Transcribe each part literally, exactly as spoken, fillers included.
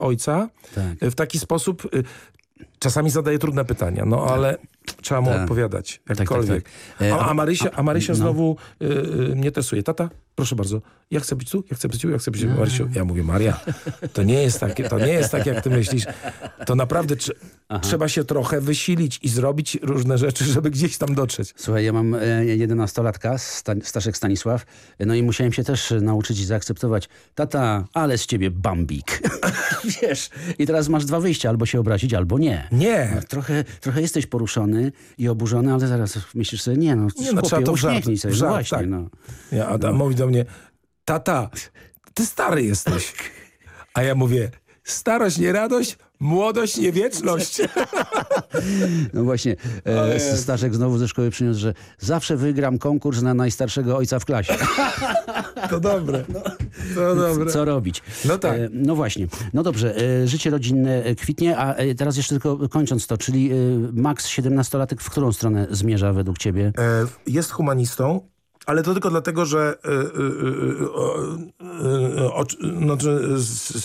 ojca Tak. w taki sposób. Czasami zadaje trudne pytania, no ale trzeba mu Tak. odpowiadać, tak, jakkolwiek. tak. E, A, a Marysia, a Marysia no. znowu y, y, mnie testuje. Tata, proszę bardzo, ja chcę być tu, ja chcę być tu, ja chcę być tu. Marysiu, ja mówię, Maria, to nie jest takie, to nie jest tak, jak ty myślisz. To naprawdę tr trzeba się trochę wysilić i zrobić różne rzeczy, żeby gdzieś tam dotrzeć. Słuchaj, ja mam e, jedenastolatka, Sta Staszek Stanisław, no i musiałem się też nauczyć i zaakceptować. Tata, ale z ciebie bambik. Wiesz, i teraz masz dwa wyjścia, albo się obrazić, albo nie. Nie. No, trochę, trochę jesteś poruszony i oburzony, ale zaraz myślisz sobie, nie no, Nie, no, trzeba to w żart, uśmiechnij sobie. w żart, No właśnie, tak. no. Ja, Adam mówi do mnie, tata, ty stary jesteś. A ja mówię, starość nie radość, młodość nie wieczność. No właśnie, e, Staszek znowu ze szkoły przyniósł, że zawsze wygram konkurs na najstarszego ojca w klasie. To dobre, to dobre. Co robić? No tak. E, no właśnie. No dobrze, e, życie rodzinne e, kwitnie, a e, teraz jeszcze tylko kończąc to, czyli e, Max siedemnastolatek w którą stronę zmierza według ciebie? E, jest humanistą, ale to tylko dlatego, że y, y, y, y, y, o, no, z,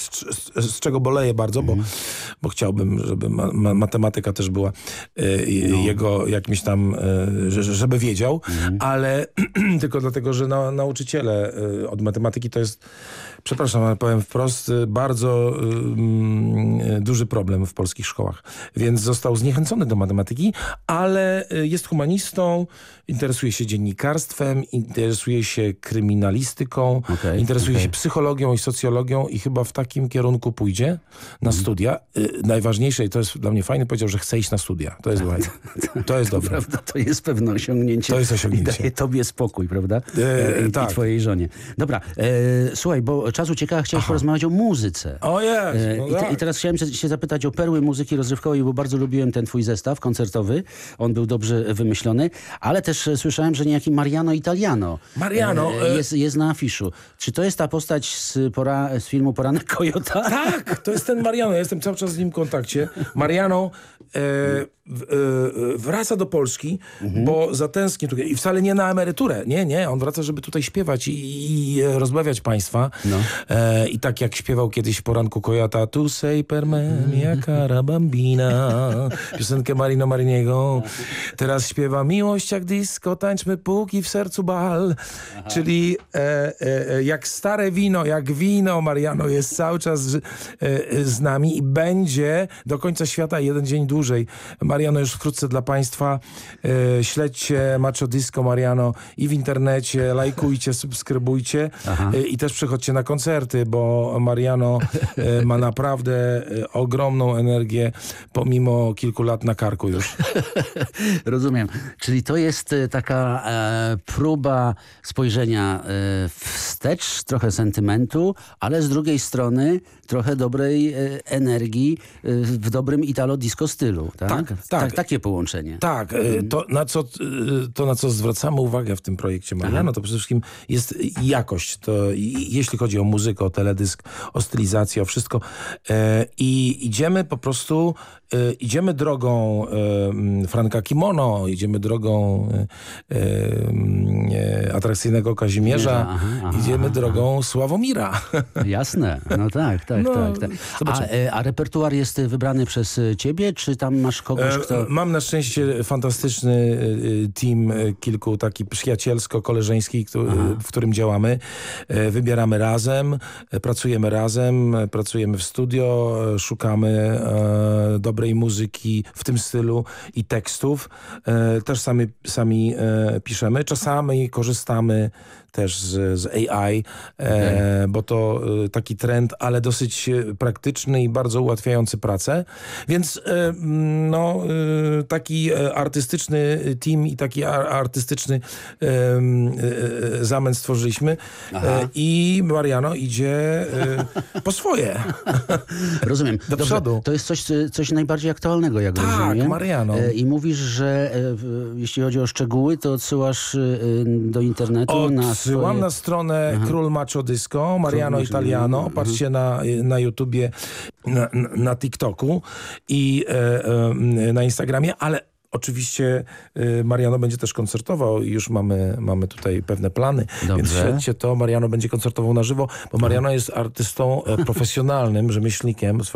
z, z czego boleję bardzo, bo, bo chciałbym, żeby ma, ma, matematyka też była y, no. jego jakimś tam, y, żeby wiedział, mhm. ale tylko dlatego, że na, nauczyciele y, od matematyki to jest, przepraszam, ale powiem wprost, bardzo y, y, duży problem w polskich szkołach. Więc został zniechęcony do matematyki, ale y, jest humanistą, interesuje się dziennikarstwem, interesuje się kryminalistyką, okay, interesuje okay. się psychologią i socjologią i chyba w takim kierunku pójdzie na mm. studia. Y, najważniejsze, i to jest dla mnie fajne, powiedział, że chce iść na studia. To jest fajne. To jest dobre. Prawda, to jest pewne osiągnięcie. To jest osiągnięcie. I daje tobie spokój, prawda? E, I, tak. I twojej żonie. Dobra, e, słuchaj, bo czas ucieka, chciałeś Aha. porozmawiać o muzyce. O jest! No e, i, te, tak. I teraz chciałem się zapytać o perły muzyki rozrywkowej, bo bardzo lubiłem ten twój zestaw koncertowy. On był dobrze wymyślony, ale też słyszałem, że niejaki Mariano Italiano Mariano, e, jest, jest na afiszu. Czy to jest ta postać z, pora, z filmu Poranek Kojota? Tak, to jest ten Mariano. Ja jestem cały czas z nim w kontakcie. Mariano e, w, e, wraca do Polski, mhm. bo zatęsknił tutaj. I wcale nie na emeryturę. Nie, nie. On wraca, żeby tutaj śpiewać i, i rozbawiać państwa. No. E, I tak jak śpiewał kiedyś w Poranku Kojota, tu sei per me, mia cara bambina. Piosenkę Marino Mariniego. Teraz śpiewa miłość jak disco, tańczmy póki w sercu bal. Aha. Czyli e, e, jak stare wino, jak wino, Mariano jest cały czas z, e, z nami i będzie do końca świata jeden dzień dłużej. Mariano już wkrótce dla państwa. E, śledźcie Macho Disco Mariano i w internecie, lajkujcie, subskrybujcie e, i też przychodźcie na koncerty, bo Mariano e, ma naprawdę e, ogromną energię pomimo kilku lat na karku już. Rozumiem. Czyli to jest taka e, próba spojrzenia e, wstecz, trochę sentymentu, ale z drugiej strony trochę dobrej e, energii e, w dobrym italo-disco stylu. Tak? Tak, tak. tak. Takie połączenie. Tak. E, to, na co, to, na co zwracamy uwagę w tym projekcie Mariano, to przede wszystkim jest jakość. To, jeśli chodzi o muzykę, o teledysk, o stylizację, o wszystko. E, I idziemy po prostu E, idziemy drogą e, Franka Kimono, idziemy drogą e, e, atrakcyjnego Kazimierza, aha, aha, idziemy aha. drogą Sławomira. Jasne, no tak, tak, no, tak. tak. A, a repertuar jest wybrany przez ciebie, czy tam masz kogoś, kto... E, mam na szczęście fantastyczny team, kilku taki przyjacielsko-koleżeński, który, w którym działamy. E, wybieramy razem, pracujemy razem, pracujemy w studio, szukamy e, dobrej muzyki w tym stylu i tekstów. E, też sami, sami e, piszemy. Czasami korzystamy też z, z A I, e, okay. bo to e, taki trend, ale dosyć praktyczny i bardzo ułatwiający pracę. Więc e, no, e, taki artystyczny team i taki ar, artystyczny e, e, zamęt stworzyliśmy e, i Mariano idzie e, po swoje. Rozumiem. Do Dobrze, przodu. To jest coś, coś najbardziej aktualnego, jak tak, rozumiem. Tak, Mariano. E, I mówisz, że e, jeśli chodzi o szczegóły, to odsyłasz e, do internetu Od... na Wysyłam na stronę Aha. Król Macho Disco, Mariano Król Italiano. Aha. Patrzcie na, na YouTubie, na, na TikToku i e, e, na Instagramie, ale Oczywiście y, Mariano będzie też koncertował i już mamy, mamy tutaj pewne plany, Dobrze. więc śledźcie to. Mariano będzie koncertował na żywo, bo Mariano jest artystą e, profesjonalnym, rzemieślnikiem.